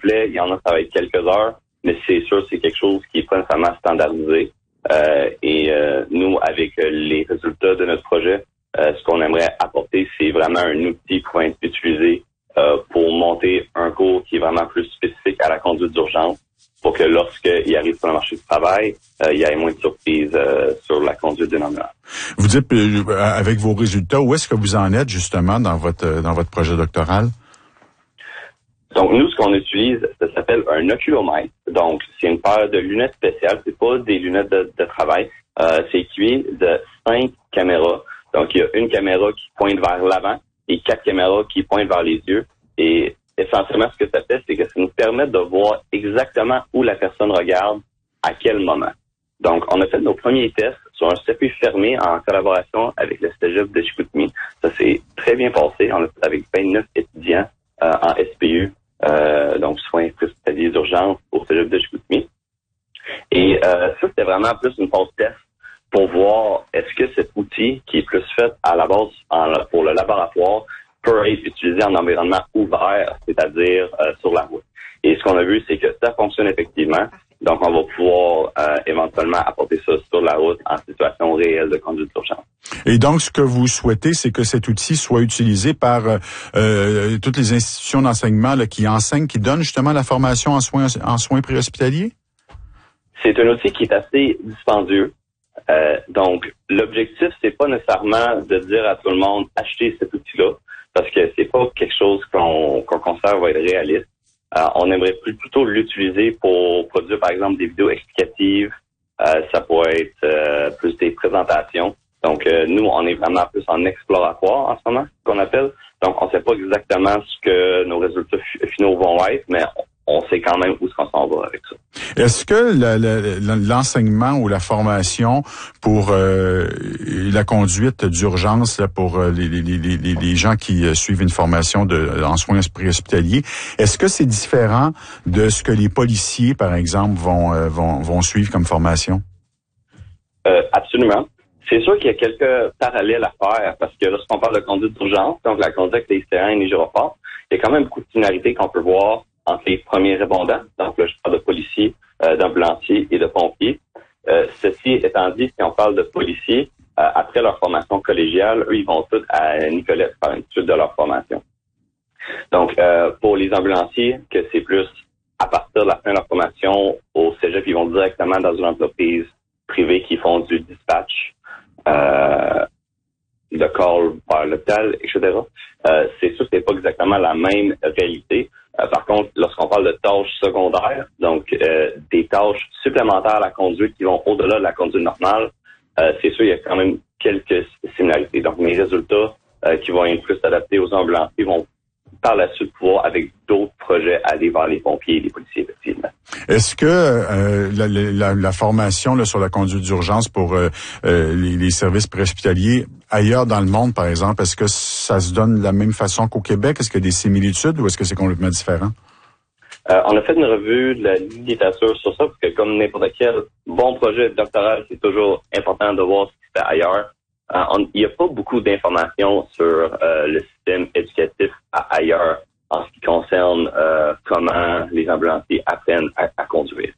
complet, il y en a, ça va être quelques heures, mais c'est sûr, c'est quelque chose qui est pas nécessairement standardisé. Nous, avec les résultats de notre projet, ce qu'on aimerait apporter, c'est vraiment un outil pour être utilisé pour monter un cours qui est vraiment plus spécifique à la conduite d'urgence, pour que lorsqu'il arrive sur le marché du travail, il y ait moins de surprises sur la conduite d'une ambulance. Vous dites, avec vos résultats, où est-ce que vous en êtes justement dans votre projet doctoral? Donc, nous, ce qu'on utilise, ça s'appelle un oculomètre. Donc, c'est une paire de lunettes spéciales. C'est pas des lunettes de travail. C'est équipé de 5 caméras. Donc, il y a une caméra qui pointe vers l'avant et 4 caméras qui pointent vers les yeux. Et essentiellement, ce que ça fait, c'est que ça nous permet de voir exactement où la personne regarde, à quel moment. Donc, on a fait nos premiers tests sur un circuit fermé en collaboration avec le Cégep de Chicoutimi. Ça s'est très bien passé. On a fait avec 29 étudiants en SPU. Donc soins hospitaliers d'urgence au Cégep de Chicoutimi. Et ça, c'était vraiment plus une phase test pour voir est-ce que cet outil, qui est plus fait à la base pour le laboratoire, peut être utilisé en environnement ouvert, c'est-à-dire sur la route. Et ce qu'on a vu, c'est que ça fonctionne effectivement. Donc, on va pouvoir éventuellement apporter ça sur la route en situation réelle de conduite d'urgence. Et donc, ce que vous souhaitez, c'est que cet outil soit utilisé par toutes les institutions d'enseignement là, qui enseignent, qui donnent justement la formation en soins préhospitaliers? C'est un outil qui est assez dispendieux. Donc, l'objectif, c'est pas nécessairement de dire à tout le monde achetez cet outil-là, parce que c'est pas quelque chose qu'on considère va être réaliste. On aimerait plutôt l'utiliser pour produire, par exemple, des vidéos explicatives. Ça pourrait être plus des présentations. Donc, nous, on est vraiment plus en exploratoire en ce moment, qu'on appelle. Donc, on ne sait pas exactement ce que nos résultats finaux vont être, mais on sait quand même où est-ce qu'on s'en va avec ça. Est-ce que l'enseignement ou la formation pour la conduite d'urgence là, pour les gens qui suivent une formation en soins préhospitaliers, est-ce que c'est différent de ce que les policiers, par exemple, vont suivre comme formation? Absolument. C'est sûr qu'il y a quelques parallèles à faire parce que lorsqu'on parle de conduite d'urgence, donc la conduite avec les sirènes et les gyrophares, il y a quand même beaucoup de similarités qu'on peut voir entre les premiers répondants. Donc là, je parle de policiers, d'ambulanciers et de pompiers. Ceci étant dit, si on parle de policiers, après leur formation collégiale, eux, ils vont tous à Nicolette faire une suite de leur formation. Donc, pour les ambulanciers, que c'est plus à partir de la fin de leur formation au cégep, ils vont directement dans une entreprise privée qui font du dispatch, de call par l'hôpital, etc. C'est sûr que c'est pas exactement la même réalité. Par contre, lorsqu'on parle de tâches secondaires, donc des tâches supplémentaires à la conduite qui vont au-delà de la conduite normale, c'est sûr il y a quand même quelques similarités. Donc, mes résultats qui vont être plus adaptés aux ambulanciers vont par la suite pouvoir, avec d'autres projets, aller vers les pompiers et les policiers, effectivement. Est-ce que la formation là, sur la conduite d'urgence pour les services préhospitaliers ailleurs dans le monde, par exemple, est-ce que ça se donne de la même façon qu'au Québec? Est-ce qu'il y a des similitudes ou est-ce que c'est complètement différent? On a fait une revue de la littérature sur ça, parce que comme n'importe quel bon projet doctoral, c'est toujours important de voir ce qui se fait ailleurs. Il n'y a pas beaucoup d'informations sur le système éducatif ailleurs en ce qui concerne comment les ambulanciers apprennent à conduire.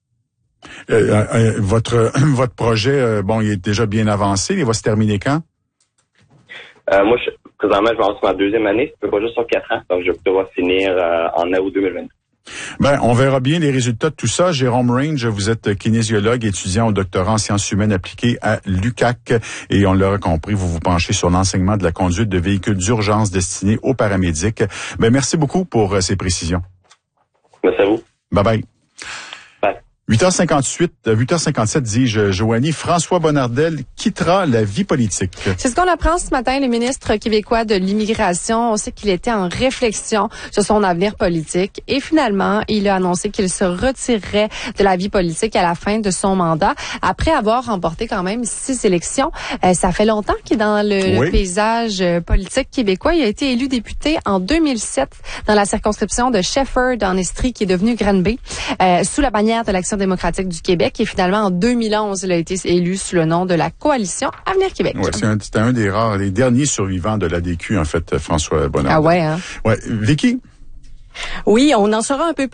Votre projet, il est déjà bien avancé. Il va se terminer quand? Moi, présentement, je vais en sur ma deuxième année. Je peux pas juste sur 4 ans, donc je vais pouvoir finir en août 2020. On verra bien les résultats de tout ça. Jérôme Range, vous êtes kinésiologue, étudiant au doctorat en sciences humaines appliquées à l'UQAC et on l'aura compris, vous vous penchez sur l'enseignement de la conduite de véhicules d'urgence destinés aux paramédics. Merci beaucoup pour ces précisions. Merci à vous. Bye bye. 8h57, dis-je, Joanie, François Bonnardel quittera la vie politique. C'est ce qu'on apprend ce matin, le ministre québécois de l'immigration. On sait qu'il était en réflexion sur son avenir politique et finalement, il a annoncé qu'il se retirerait de la vie politique à la fin de son mandat après avoir remporté quand même 6 élections. Ça fait longtemps qu'il est dans le paysage politique québécois. Il a été élu député en 2007 dans la circonscription de Shefford en Estrie qui est devenue Granby, sous la bannière de l'Action démocratique du Québec et finalement en 2011, il a été élu sous le nom de la Coalition Avenir Québec. Ouais, c'était un des derniers survivants de l'ADQ en fait, François Bonnardel. Ah ouais, hein? Ouais, Vicky? Oui, on en saura un peu plus